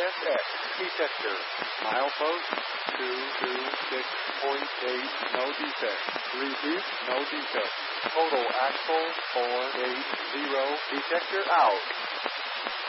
CSX detector. Milepost 226.8, no defect. Repeat, no defect. Total axle 480, detector out.